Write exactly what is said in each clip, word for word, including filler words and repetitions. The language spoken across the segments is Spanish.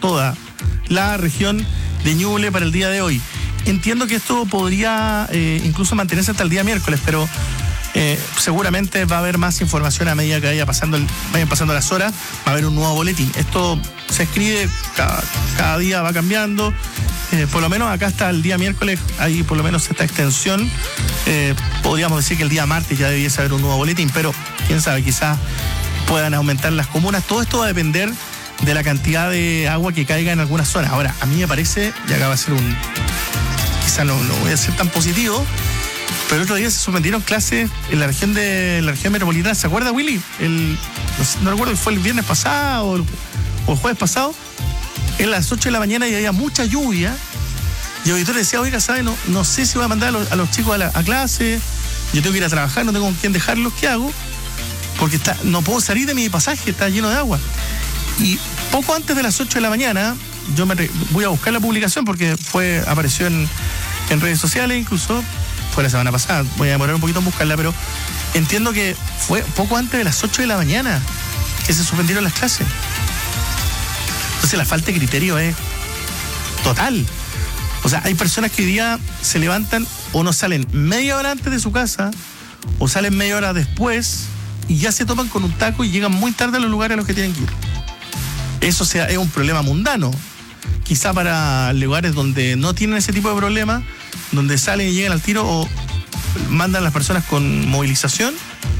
toda la región de Ñuble para el día de hoy. Entiendo que esto podría eh, incluso mantenerse hasta el día miércoles, pero eh, seguramente va a haber más información a medida que vaya pasando el, vayan pasando las horas, va a haber un nuevo boletín. Esto se escribe, cada, cada día va cambiando. Eh, por lo menos acá hasta el día miércoles hay por lo menos esta extensión. Eh, podríamos decir que el día martes ya debiese haber un nuevo boletín, pero quién sabe, quizás puedan aumentar las comunas. Todo esto va a depender de la cantidad de agua que caiga en algunas zonas. Ahora, a mí me parece, y acá va a ser un... quizás no, no voy a ser tan positivo, pero el otro día se suspendieron clases en la región de la región metropolitana. ¿Se acuerda, Willy? El, no, sé, no recuerdo si fue el viernes pasado o el, o el jueves pasado. En las ocho de la mañana y había mucha lluvia. Y el auditor decía, oiga, ¿sabe? No, no sé si voy a mandar a los, a los chicos a, la, a clase. Yo tengo que ir a trabajar, no tengo con quién dejarlos. ¿Qué hago? Porque está, no puedo salir de mi pasaje, está lleno de agua. Y poco antes de las ocho de la mañana, yo me re, voy a buscar la publicación porque fue apareció en, en redes sociales, incluso fue la semana pasada. Voy a demorar un poquito en buscarla, pero entiendo que fue poco antes de las ocho de la mañana que se suspendieron las clases. Entonces la falta de criterio es total. O sea, hay personas que hoy día se levantan o no salen media hora antes de su casa o salen media hora después y ya se topan con un taco y llegan muy tarde a los lugares a los que tienen que ir. Eso sea, es un problema mundano. Quizá para lugares donde no tienen ese tipo de problemas, donde salen y llegan al tiro o mandan a las personas con movilización.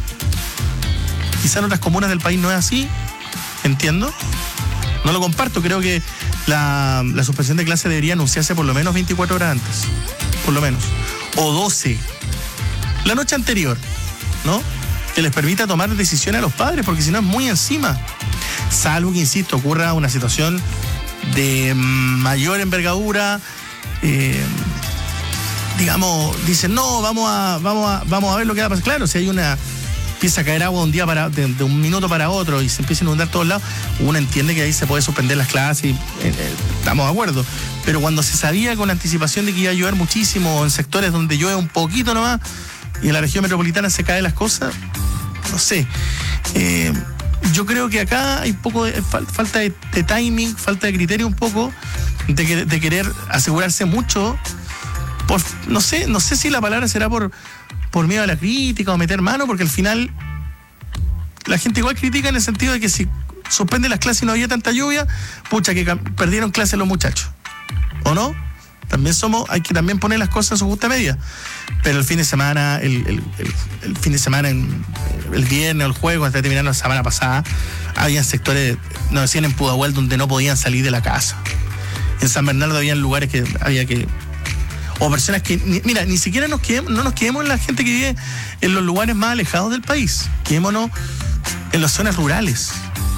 Quizá en otras comunas del país no es así, entiendo. No lo comparto, creo que la, la suspensión de clase debería anunciarse por lo menos veinticuatro horas antes, por lo menos, o doce, la noche anterior, ¿no? Que les permita tomar decisiones a los padres, porque si no es muy encima, salvo que, insisto, ocurra una situación de mayor envergadura, eh, digamos, dicen, no, vamos a, vamos a, vamos a ver lo que va a pasar. Claro, si hay una... empieza a caer agua un día para, de, de un minuto para otro y se empieza a inundar todos lados, uno entiende que ahí se puede suspender las clases y eh, eh, estamos de acuerdo. Pero cuando se sabía con anticipación de que iba a llover muchísimo en sectores donde llueve un poquito nomás y en la región metropolitana se caen las cosas, no sé. Eh, yo creo que acá hay poco de fal, falta de, de timing, falta de criterio un poco, de, de querer asegurarse mucho. Por, no sé, no sé si la palabra será por... por miedo a la crítica o meter mano, porque al final la gente igual critica en el sentido de que si suspende las clases y no había tanta lluvia, pucha, que perdieron clases los muchachos, ¿o no? También somos, hay que también poner las cosas en su justa medida, pero el fin de semana, el, el, el, el fin de semana, en, el viernes o el jueves, cuando está terminando la semana pasada, había sectores, nos decían en Pudahuel, donde no podían salir de la casa. En San Bernardo había lugares que había que... o personas que, ni, mira, ni siquiera nos quedemos, no nos quedemos en la gente que vive en los lugares más alejados del país. Quedémonos en las zonas rurales.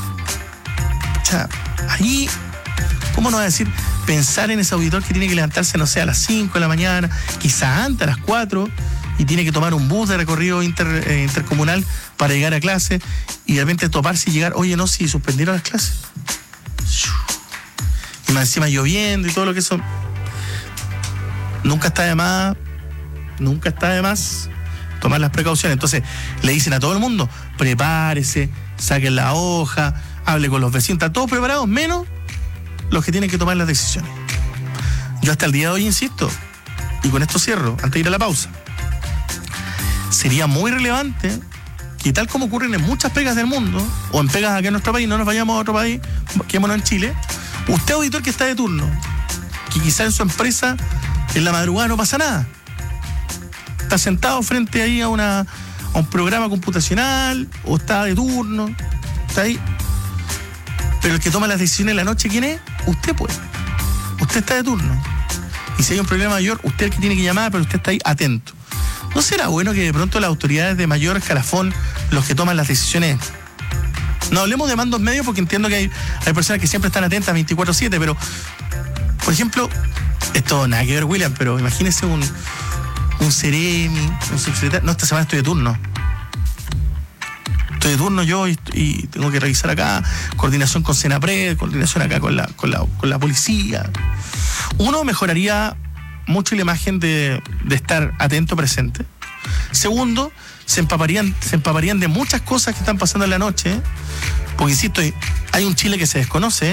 O sea, ahí, ¿cómo nos va a decir? Pensar en ese auditor que tiene que levantarse, no sé, a las cinco de la mañana, quizá antes, a las cuatro, y tiene que tomar un bus de recorrido inter, eh, intercomunal para llegar a clase, y de repente toparse y llegar, oye, no, si suspendieron las clases. Y más encima lloviendo y todo lo que eso... Nunca está de más, nunca está de más tomar las precauciones. Entonces, le dicen a todo el mundo, prepárese, saquen la hoja, hable con los vecinos, están todos preparados, menos los que tienen que tomar las decisiones. Yo hasta el día de hoy insisto, y con esto cierro, antes de ir a la pausa, sería muy relevante que, tal como ocurren en muchas pegas del mundo, o en pegas aquí en nuestro país, no nos vayamos a otro país, quedémonos en Chile, usted, auditor que está de turno, que quizá en su empresa en la madrugada no pasa nada, está sentado frente ahí a una a un programa computacional, o está de turno, está ahí, pero el que toma las decisiones en la noche, ¿quién es? Usted, pues. Usted está de turno, y si hay un problema mayor, usted es el que tiene que llamar, pero usted está ahí atento. ¿No será bueno que de pronto las autoridades de mayor escalafón, los que toman las decisiones, no hablemos de mandos medios, porque entiendo que hay, hay personas que siempre están atentas veinticuatro siete, pero, por ejemplo, esto nada que ver, William, pero imagínese un, un Ceremi, un subsecretario. No, esta semana estoy de turno. Estoy de turno yo y, y tengo que revisar acá, coordinación con Senapred, coordinación acá con la, con la, con la policía. Uno, mejoraría mucho la imagen de, de estar atento, presente. Segundo, se empaparían, se empaparían de muchas cosas que están pasando en la noche, porque insisto, hay un Chile que se desconoce.